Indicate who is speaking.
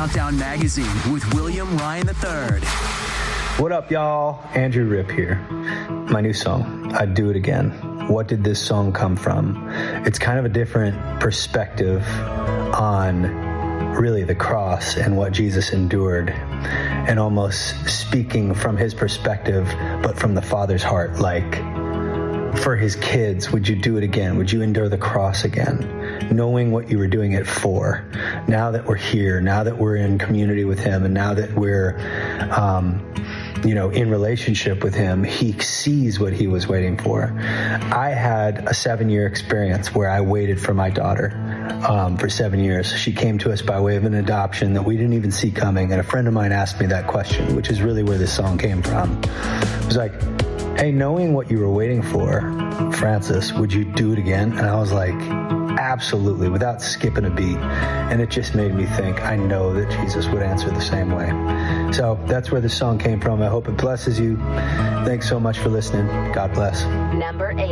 Speaker 1: Countdown Magazine with William Ryan III.
Speaker 2: What up, y'all? Andrew Ripp here. My new song, I'd Do It Again. What did this song come from? It's kind of a different perspective on really the cross and what Jesus endured, and almost speaking from his perspective, but from the Father's heart, like, for his kids, would you do it again? Would you endure the cross again? Knowing what you were doing it for. Now that we're here, now that we're in community with him, and now that we're, in relationship with him, he sees what he was waiting for. I had a 7-year experience where I waited for my daughter for 7 years. She came to us by way of an adoption that we didn't even see coming. And a friend of mine asked me that question, which is really where this song came from. It was like, hey, knowing what you were waiting for, Francis, would you do it again? And I was like, absolutely, without skipping a beat. And it just made me think, I know that Jesus would answer the same way. So that's where this song came from. I hope it blesses you. Thanks so much for listening. God bless.
Speaker 3: Number 8.